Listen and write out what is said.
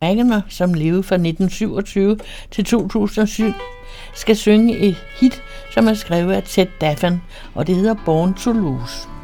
Wagoner, som levede fra 1927 til 2007, skal synge et hit, som er skrevet af Ted Daffan, og det hedder Born to Lose.